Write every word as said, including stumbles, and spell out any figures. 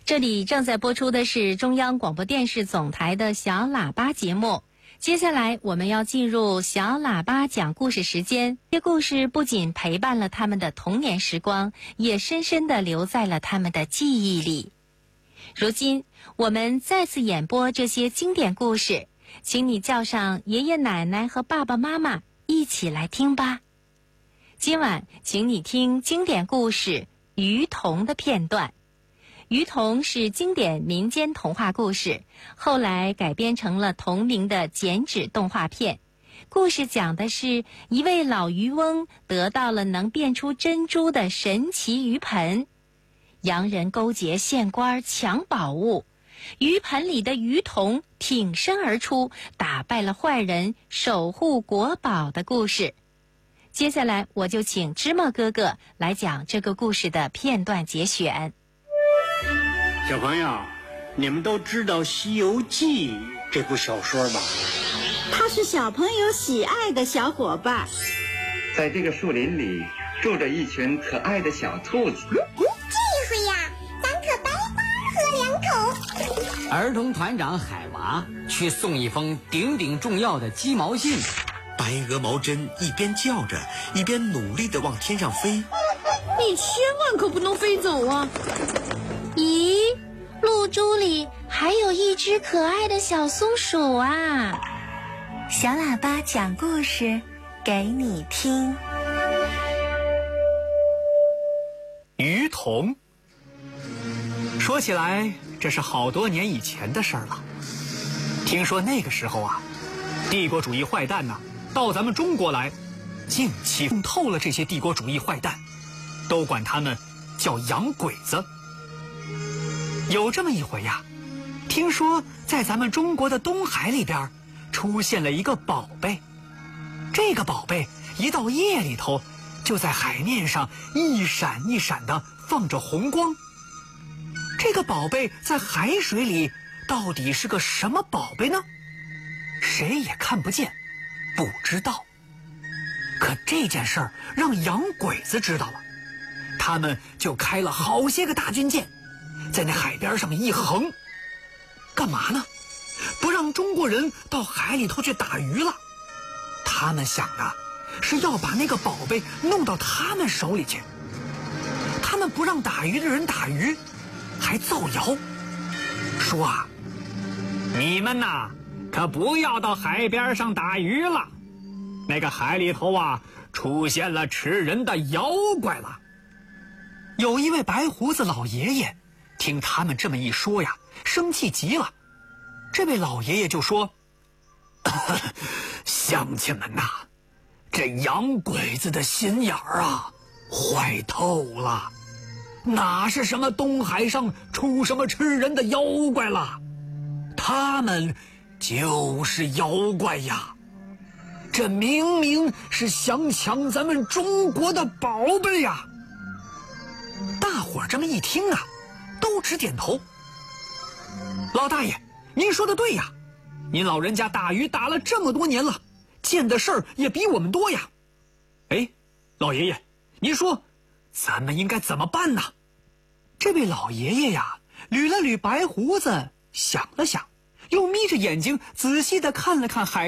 这里正在播出的是中央广播电视总台的小喇叭节目。接下来我们要进入小喇叭讲故事时间。这故事不仅陪伴了他们的童年时光，也深深地留在了他们的记忆里。如今我们再次演播这些经典故事，请你叫上爷爷奶奶和爸爸妈妈一起来听吧。今晚请你听经典故事《鱼童》的片段。鱼童是经典民间童话故事，后来改编成了同名的剪纸动画片。故事讲的是一位老渔翁得到了能变出珍珠的神奇鱼盆，洋人勾结县官抢宝物，鱼盆里的鱼童挺身而出，打败了坏人，守护国宝的故事。接下来我就请芝麻哥哥来讲这个故事的片段节选。 小朋友，你们都知道《西游记》这部小说吧？ 它是小朋友喜爱的小伙伴。 在这个树林里住着一群可爱的小兔子。 这回呀，咱可白花喝两口。 儿童团长海娃去送一封顶顶重要的鸡毛信。 白鹅毛针一边叫着，一边努力地往天上飞。 你千万可不能飞走啊！ 咦，露珠里还有一只可爱的小松鼠啊！ 小喇叭讲故事给你听。 鱼童，说起来这是好多年以前的事儿了。听说那个时候啊，帝国主义坏蛋呢到咱们中国来，竟欺负透了这些帝国主义坏蛋，都管他们叫洋鬼子。有这么一回呀，听说在咱们中国的东海里边出现了一个宝贝，这个宝贝一到夜里头就在海面上一闪一闪的放着红光。这个宝贝在海水里到底是个什么宝贝呢？谁也看不见，不知道。可这件事儿让洋鬼子知道了，他们就开了好些个大军舰，在那海边上一横，干嘛呢？不让中国人到海里头去打鱼了。他们想的是要把那个宝贝弄到他们手里去。他们不让打鱼的人打鱼，还造谣说啊，你们呐可不要到海边上打鱼了，那个海里头啊出现了吃人的妖怪了。有一位白胡子老爷爷听他们这么一说呀，生气极了。这位老爷爷就说，乡亲们呐，这洋鬼子的心眼儿啊坏透了，哪是什么东海上出什么吃人的妖怪了，他们就是妖怪呀。这明明是想抢咱们中国的宝贝呀。大伙儿这么一听啊，都直点头。老大爷，您说的对呀，您老人家打鱼打了这么多年了，见的事儿也比我们多呀。哎，老爷爷，您说咱们应该怎么办呢？这位老爷爷呀捋了捋白胡子，想了想，又眯着眼睛仔细地看了看海